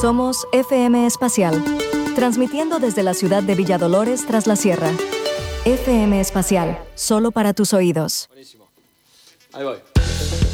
Somos FM Espacial, transmitiendo desde la ciudad de Villa Dolores tras la sierra. FM Espacial, solo para tus oídos. Buenísimo. Ahí voy.